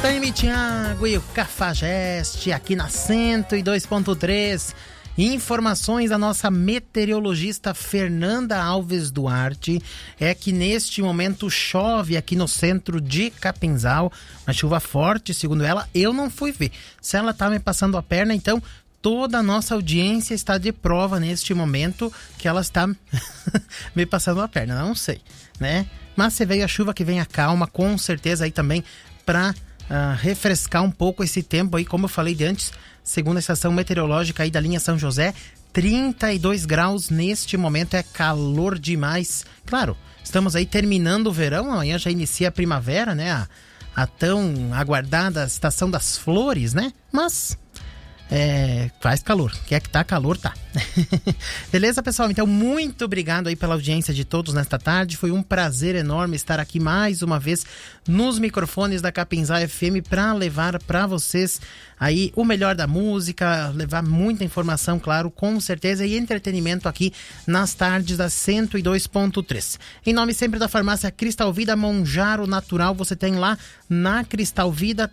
Taime Thiago e o Cafajeste aqui na 102.3. Informações da nossa meteorologista Fernanda Alves Duarte é que neste momento chove aqui no centro de Capinzal, uma chuva forte, segundo ela. Eu não fui ver se ela tá me passando a perna, então toda a nossa audiência está de prova neste momento que ela está me passando a perna, não sei, né? Mas se veio a chuva, que vem a calma, com certeza aí também para refrescar um pouco esse tempo aí, como eu falei de antes, segundo a estação meteorológica aí da linha São José, 32 graus neste momento, é calor demais. Claro, estamos aí terminando o verão, amanhã já inicia a primavera, né? A tão aguardada estação das flores, né? Mas faz calor, quer que tá calor, tá. Beleza, pessoal? Então, muito obrigado aí pela audiência de todos nesta tarde. Foi um prazer enorme estar aqui mais uma vez nos microfones da Capinzal FM para levar para vocês aí o melhor da música, levar muita informação, claro, com certeza, e entretenimento aqui nas tardes da 102.3. Em nome sempre da farmácia Cristal Vida Monjaro Natural, você tem lá na Cristal Vida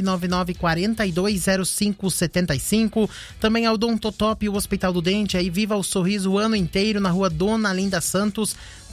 999-420575. Também a Odontotop, o Hospital do Dente, aí viva o sorriso o ano inteiro na rua Dona Linda Santos,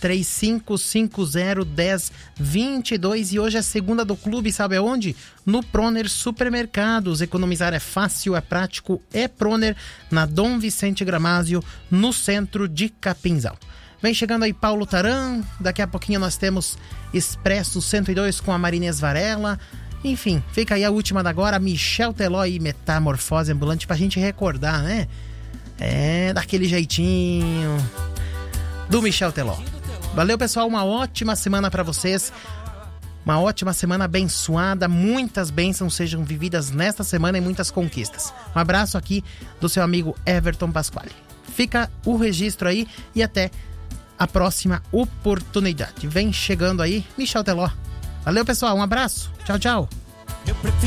3550-1022. E hoje é segunda do clube, sabe aonde? No Proner Supermercados. Economizar é fácil, é prático, é Proner, na Dom Vicente Gramásio, no centro de Capinzal. Vem chegando aí Paulo Taran, daqui a pouquinho nós temos Expresso 102 com a Marinês Varela. Enfim, fica aí a última da agora, Michel Teló e Metamorfose Ambulante, pra gente recordar, né? Daquele jeitinho do Michel Teló. Valeu, pessoal, uma ótima semana pra vocês. Uma ótima semana abençoada, muitas bênçãos sejam vividas nesta semana e muitas conquistas. Um abraço aqui do seu amigo Everton Pasquale. Fica o registro aí e até a próxima oportunidade. Vem chegando aí Michel Teló. Valeu, pessoal, um abraço. Tchau, tchau.